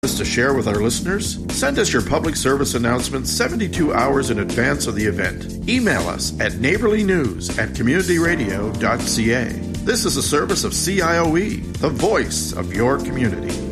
to share with our listeners? Send us your public service announcement 72 hours in advance of the event. Email us at neighborlynews@communityradio.ca. This is a service of CIOE, the voice of your community.